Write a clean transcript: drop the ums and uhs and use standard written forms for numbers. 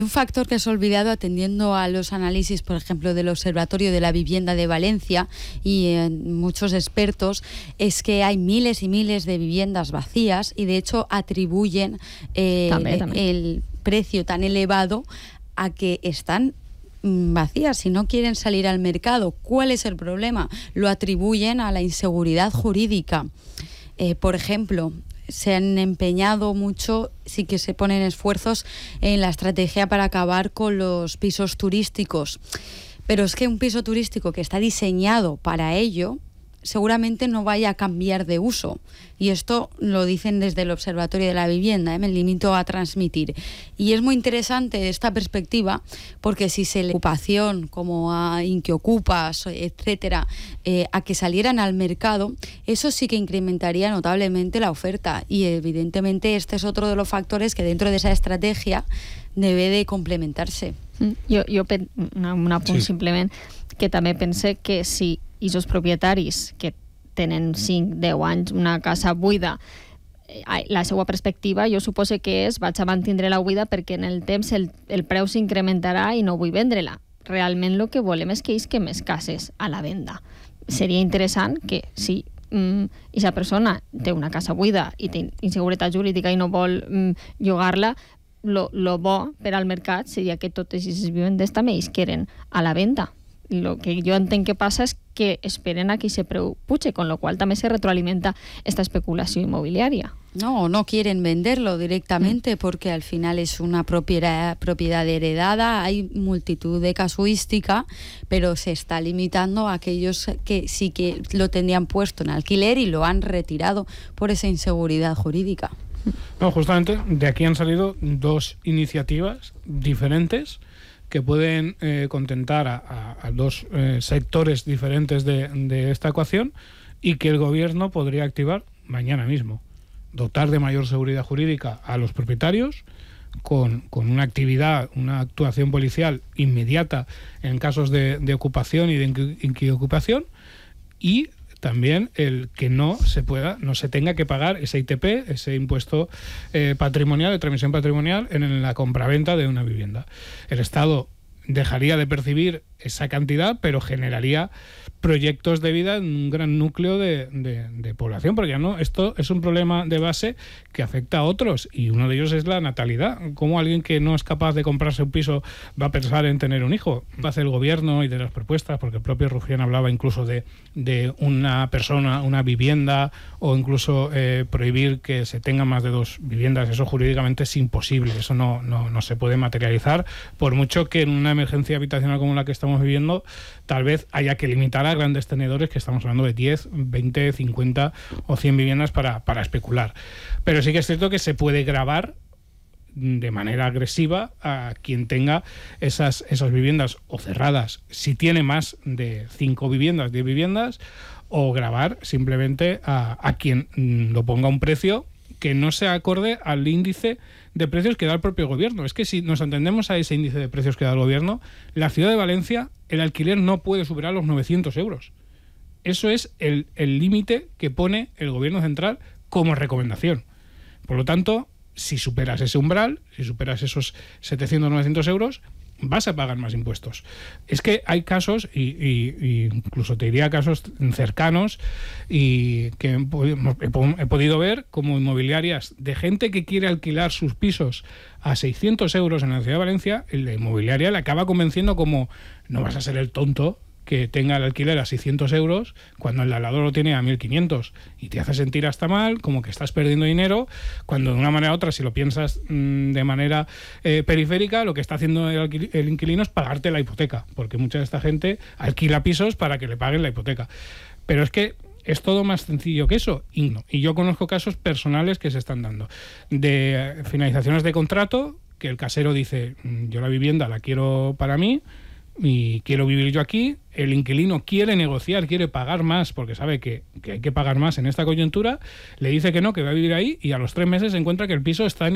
Un factor que se ha olvidado atendiendo a los análisis, por ejemplo, del Observatorio de la Vivienda de Valencia y muchos expertos, es que hay miles y miles de viviendas vacías y de hecho atribuyen el precio tan elevado a que están vacías, si no quieren salir al mercado. ¿Cuál es el problema? Lo atribuyen a la inseguridad jurídica. Por ejemplo, se han empeñado mucho, sí que se ponen esfuerzos en la estrategia para acabar con los pisos turísticos. Pero es que un piso turístico que está diseñado para ello seguramente no vaya a cambiar de uso. Y esto lo dicen desde el Observatorio de la Vivienda, me limito a transmitir. Y es muy interesante esta perspectiva porque si se le ocupación como a Inquiocupas, etcétera, a que salieran al mercado, eso sí que incrementaría notablemente la oferta. Y evidentemente este es otro de los factores que dentro de esa estrategia debe de complementarse. Un apunt simplement, que també pense que si els propietaris que tenen 5-10 anys una casa buida, la seva perspectiva jo suposo que és vaig a mantindre-la buida perquè en el temps el preu s'incrementarà i no vull vendre-la. Realment el que volem és que isque més cases a la venda. Seria interessant que si aquesta persona té una casa buida i té inseguretat jurídica i no vol llogar-la, lo bo per al mercat seria que totes aquestes vivendes també isqueren a la venda. Lo que yo entenc que pasa es que esperen a que se preu puche, con lo cual también se retroalimenta esta especulación inmobiliaria. No quieren venderlo directamente porque al final es una propiedad heredada, hay multitud de casuística, pero se está limitando a aquellos que sí que lo tenían puesto en alquiler y lo han retirado por esa inseguridad jurídica. No, justamente de aquí han salido dos iniciativas diferentes que pueden contentar a dos sectores diferentes de esta ecuación y que el gobierno podría activar mañana mismo. Dotar de mayor seguridad jurídica a los propietarios con una actividad, una actuación policial inmediata en casos de ocupación y de inquiocupación, y también el que no se tenga que pagar ese ITP, ese impuesto patrimonial, de transmisión patrimonial, en la compraventa de una vivienda. El Estado dejaría de percibir esa cantidad, pero generaría proyectos de vida en un gran núcleo de población, porque ya no, esto es un problema de base que afecta a otros, y uno de ellos es la natalidad. ¿Cómo alguien que no es capaz de comprarse un piso va a pensar en tener un hijo? Va a hacer el gobierno y de las propuestas, porque el propio Rufián hablaba incluso de una persona, una vivienda, o incluso prohibir que se tengan más de 2 viviendas. Eso jurídicamente es imposible, eso no se puede materializar, por mucho que en una emergencia habitacional como la que estamos viviendo tal vez haya que limitar a grandes tenedores, que estamos hablando de 10, 20, 50 o 100 viviendas para especular. Pero sí que es cierto que se puede gravar de manera agresiva a quien tenga esas viviendas o cerradas, si tiene más de 5 viviendas, 10 viviendas, o gravar simplemente a quien lo ponga a un precio que no sea acorde al índice de precios que da el propio gobierno. Es que si nos atendemos a ese índice de precios que da el gobierno, la ciudad de Valencia, el alquiler no puede superar los 900 euros. Eso es el límite que pone el gobierno central como recomendación. Por lo tanto, si superas ese umbral, si superas esos 700 o 900 euros, vas a pagar más impuestos. Es que hay casos, y incluso te diría casos cercanos, y que he podido ver como inmobiliarias de gente que quiere alquilar sus pisos a 600 euros en la ciudad de Valencia, la inmobiliaria le acaba convenciendo como: no vas a ser el tonto que tenga el alquiler a 600 euros cuando el al lo tiene a 1.500, y te hace sentir hasta mal, como que estás perdiendo dinero, cuando de una manera u otra, si lo piensas de manera periférica, lo que está haciendo el inquilino es pagarte la hipoteca, porque mucha de esta gente alquila pisos para que le paguen la hipoteca. Pero es que es todo más sencillo que eso, y yo conozco casos personales que se están dando de finalizaciones de contrato, que el casero dice: yo la vivienda la quiero para mí y quiero vivir yo aquí. El inquilino quiere negociar, quiere pagar más porque sabe que hay que pagar más en esta coyuntura, le dice que no, que va a vivir ahí, y a los 3 meses se encuentra que el piso está en